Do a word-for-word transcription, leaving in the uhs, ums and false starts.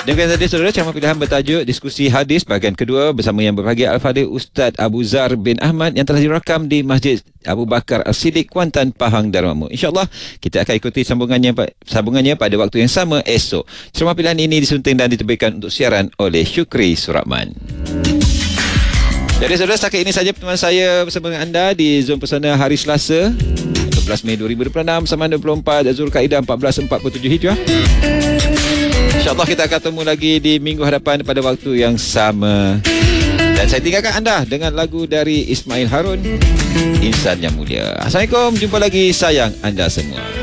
Demikian tadi saudara ceramah pilihan bertajuk Diskusi Hadis bahagian kedua bersama yang berbahagia Al-Fadhil Ustaz Abu Zar bin Ahmad yang telah dirakam di Masjid Abu Bakar As-Siddiq, Kuantan, Pahang, Darul. InsyaAllah kita akan ikuti sambungannya sambungannya pada waktu yang sama esok. Ceramah pilihan ini disunting dan diterbitkan untuk siaran oleh Syukri Suratman. Jadi saudara, setakat ini saja pertemuan saya bersama dengan anda di Zon Pesona hari Selasa empat belas Mei dua ribu dua puluh enam sama dua puluh empat Zulkaidah empat belas empat puluh tujuh Hijrah. InsyaAllah kita akan bertemu lagi di minggu hadapan pada waktu yang sama. Dan saya tinggalkan anda dengan lagu dari Ismail Harun, Insan Yang Mulia. Assalamualaikum, jumpa lagi, sayang anda semua.